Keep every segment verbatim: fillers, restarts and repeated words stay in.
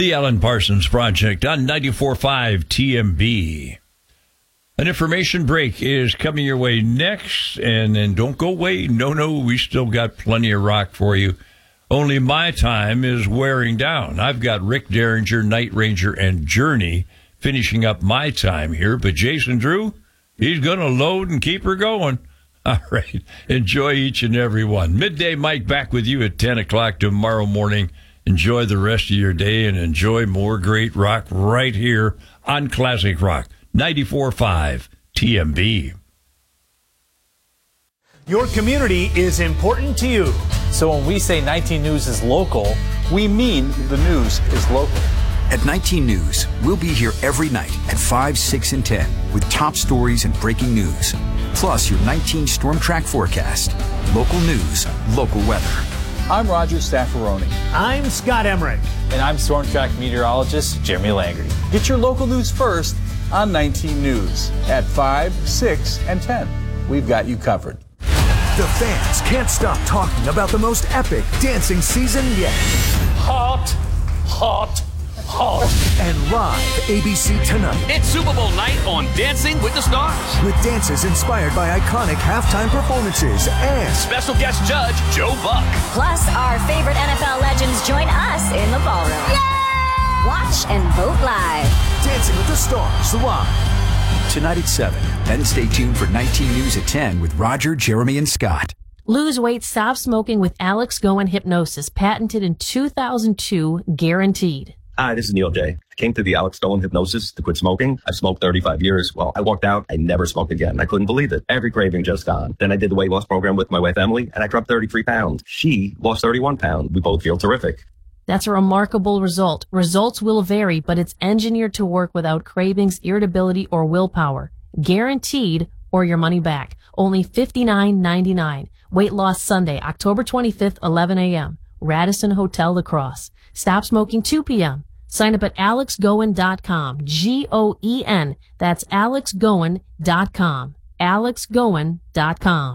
The Alan Parsons Project on ninety-four point five T M B. An information break is coming your way next, and then don't go away. No, no, we still got plenty of rock for you. Only my time is wearing down. I've got Rick Derringer, Night Ranger, and Journey finishing up my time here, but Jason Drew, he's going to load and keep her going. All right, enjoy each and every one. Midday Mike back with you at ten o'clock tomorrow morning. Enjoy the rest of your day and enjoy more great rock right here on Classic Rock, ninety-four point five T M B. Your community is important to you. So when we say nineteen News is local, we mean the news is local. At nineteen News, we'll be here every night at five, six, and ten with top stories and breaking news. Plus your nineteen Storm Track forecast. Local news, local weather. I'm Roger Staffaroni. I'm Scott Emmerich. And I'm Storm Track meteorologist Jeremy Langerty. Get your local news first on nineteen News at five, six, and ten. We've got you covered. The fans can't stop talking about the most epic dancing season yet. Hot, hot, hot. And live A B C tonight. It's Super Bowl night on Dancing with the Stars. With dances inspired by iconic halftime performances and special guest judge Joe Buck. Plus, our favorite N F L legends join us in the ballroom. Yay! Watch and vote live. Dancing with the Stars live. Tonight at seven. Then stay tuned for nineteen News at ten with Roger, Jeremy, and Scott. Lose weight, stop smoking with Alex Goen Hypnosis, patented in two thousand two, guaranteed. Hi, this is Neil J. I came to the Alex Goen Hypnosis to quit smoking. I've smoked thirty-five years. Well, I walked out. I never smoked again. I couldn't believe it. Every craving just gone. Then I did the weight loss program with my wife, Emily, and I dropped thirty-three pounds. She lost thirty-one pounds. We both feel terrific. That's a remarkable result. Results will vary, but it's engineered to work without cravings, irritability, or willpower. Guaranteed, or your money back. Only fifty-nine ninety-nine. Weight loss Sunday, October twenty-fifth, eleven a.m. Radisson Hotel La Crosse. Stop smoking two p.m. Sign up at alex goen dot com. G O E N. That's alex goen dot com. alex goen dot com.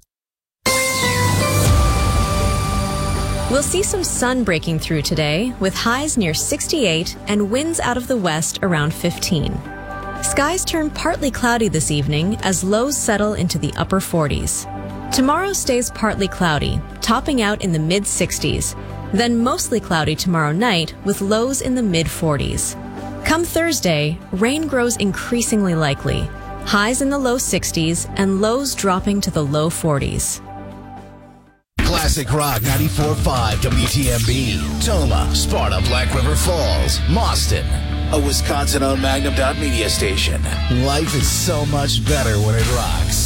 We'll see some sun breaking through today, with highs near sixty-eight and winds out of the west around fifteen. Skies turn partly cloudy this evening as lows settle into the upper forties. Tomorrow stays partly cloudy, topping out in the mid-sixties. Then mostly cloudy tomorrow night with lows in the mid-forties. Come Thursday, rain grows increasingly likely. Highs in the low sixties and lows dropping to the low forties. Classic Rock ninety-four point five W T M B. Toma, Sparta, Black River Falls, Mauston. A Wisconsin-owned Magnum dot media station. Life is so much better when it rocks.